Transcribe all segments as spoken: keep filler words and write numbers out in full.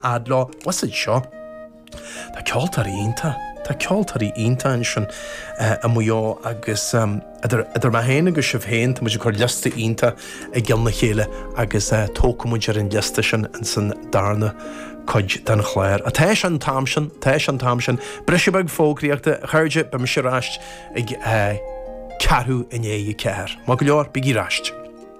adlo, was it seo? Tá ceoltar ínta, tá ceoltar ínta in sin a muo agus idir ma héin agus sibh héin tá muidir chuir lista ínta a gceann na chéile agus tócamúidir an lista sin an san darna chuid den chléir. A teis an tamsin, teis an tamsin, brisibeg fógraíochta chuirde be me sé ráist ag cearú in é i ceir. Má go leor bigí ráist.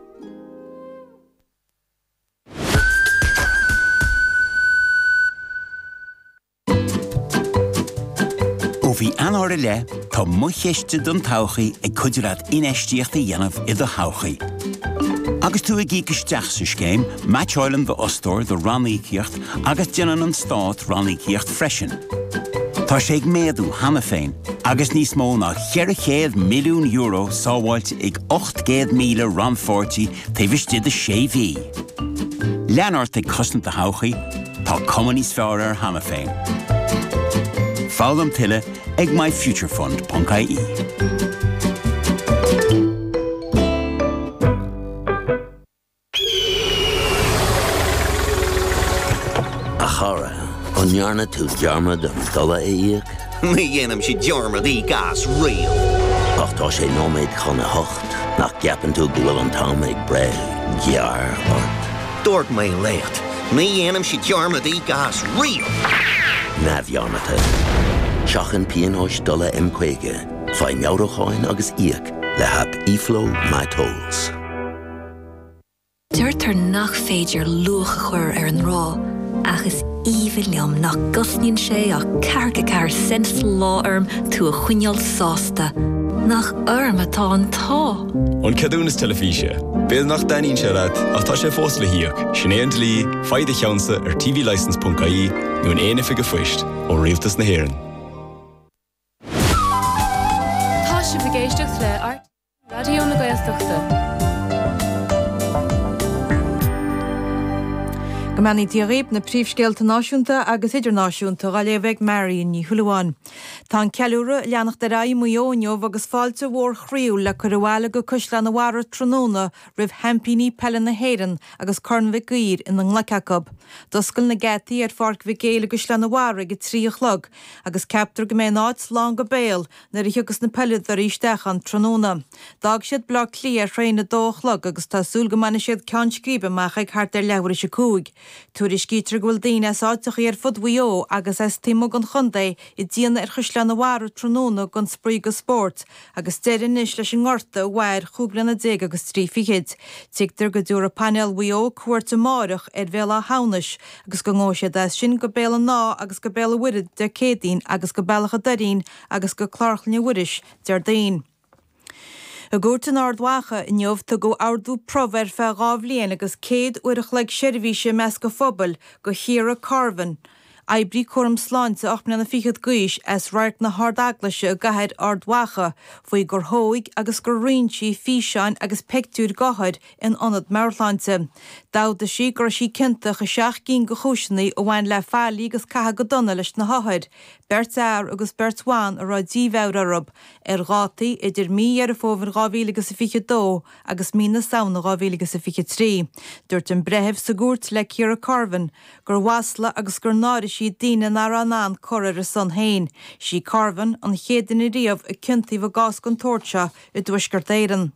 Bhí anóir le tá mucheiste don tauchaí ag cuidirad inéistíochta dhéanamh i do tauchaí. Agus tú ag ícisteach sa scéim, matchóilim bh ostóir do rannaíocht agus déanann an stát rannaíocht freisin. Tá sé ag méadú hana féin, agus níos mó ná cheirichéad milliún euro sábháilte ag ocht gcéad míle ranfortí taobh de sé bhí. Leanart ag cosnú do tauchaí, tá cumanní sfear ar hana féin. Fálam tuile ag my future fund dot I E. A chara, onjarna tú dearma don dola éiag? Ní dhéanam si dearma dí gas rial. Ach tá sé nóméid chuna hocht, nach ceapan tú go bhfuil an tám ag bre, gear or... Dúirt mé lécht, ní dhéanam si dearma dí gas rial. Na bhearmata. Seachan pianóis dola imcuige, fáin meabhracháin agus íoc le hab e-flow my tolls. Dúirtar nach féidir luach chuir ar an rá, agus íomh liom nach gosníonn sé ach carga car sens lá orm tú a chuineal sásta, nach orm atá an tá. An cadúnas telefíse, béad nach daíonn searad ach tá sé fós le hiíoc, sinnéant lí, faide cheansa ar t v license dot I E nó an éana fiige fuist ó rialtas na hÉireann. Tá si bhgéisteach le art radio na Gaeltachta. Gomani diaréb na príomhscéalta náisiúnta agus idirnáisiúnta ga léibh Mary ní Thualaháin. Tá ceúra leannach de raí muóneomh agus fáilte mhór chríú le chuirhile go cosla na bhara tróna rih hempíní pelle na héireann agus cornmhah gír in an nglaceacab. Doscail na gataí ar farc bhí géile go slá na bhara go tríochlog agus ceaptar go mé náid slán go béal nar i thugus na pellid ar ístechan tróna. Dag siad blá clí ar réine dóchlog agus tásúl go mana siad ceannscríbe meach ag hart ar lehar is cúig. Túir is gítar gohfuil daoine áiteach ar fudhuió agus is tímo an chundé i dtíana ar chusle na bhara tróna gon sprí go sport agus déireann is leis an ngorta bhhair chúgla na dé agus trí fichiid. Tigtar go dúr a panel huió cuairta máireach ar bhéla hánais agus go ngóise de sin go béla ná agus go béla wirid de cédín agus go bealacha darín agus go chlárchlne wiris dear daon. A gúirta ardhacha inneomh tá go ardú prover fe gábhlíon agus céad uireach le seirbhíse meas go phobal go chiara carvan. Aibrí chum sláinte ach na fichad guis as rairc na hardaglaise a gahead ardhacha faoi gur hóig agus gur rintí físeáin agus pectúr gahaid in anad Mairlánte. Dáda sí gur sí cinnta go seach cín go chúisinaí ó bhain le fálaí agus catha go donna leis na hahaid. Bert air agus bertháin a rá díomhheir arab ar gátaí idir mí ar a fóbhar gábhílagus sa fiche dó agus mí na saona gábhílagus sa fiche trí. Dúirt an brethebh sa gúirt le Ciara Carvan gur wasla agus gur náiri sí daine na ranán choir a san hain. Sí Carvan an chéan i riamh a cinntaí bh gás gon tóirte i dúisgur éireann.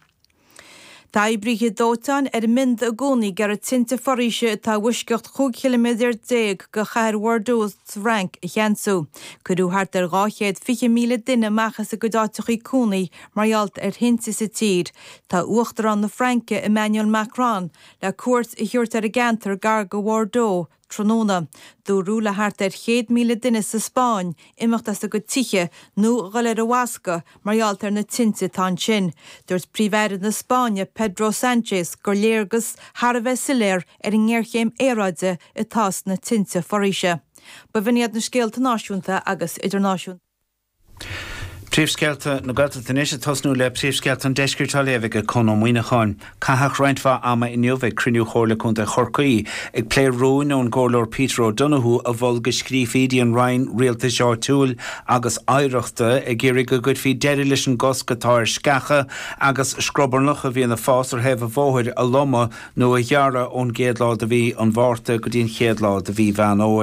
Tá bríche dótáin ar mind a gcónaí gar a tinte foríise tá bhuisceocht chuig kilometr déag go chair wardós rank i cheansú. Cuidú hart ar gáchéad fiche míle duine machchas a go dáteach í cúnaí maralt ar hinsa sa tír. Tá uachtar an na Franke Emmanuel Macron le cuairt i thuirt ar a gantar gar go Wardó tróna. Dúrú le hart ar chéad míle duine sa Spáin imimeachtas a go tiche nó gal ar a wasca maralt ar na tinte tá sin. Dúirt príomhhéad na Spáine Pedro Sánchez gur léargus Har a bheith siléir ar an gghearchéim éráide i tás na tinte foríise. Ba bhíad na scéalta náisiúnta agus idirnáisiúnta. Príomhscéalta na Gaelta Tanis a tosnú le príomhscéalta an deiscirt lévige chun ó muoineáin. Cathach roiintfa ama inniuh criniú chóirla chunta chorcaí ag plé rún ón gcóirleoir Peter O'Donoghue a bhol go scríomhídí an Ryan rialta seo túil agus áireachta ag géirí go gcuid fí deireadh leis an goscatáir sceacha agus scrobarnach a bhí na fásar hebh a bhóthir a loma nó a dhearra ón géadlá a bhí an bhharrta go dtíon chéadlá a bhí bhean ó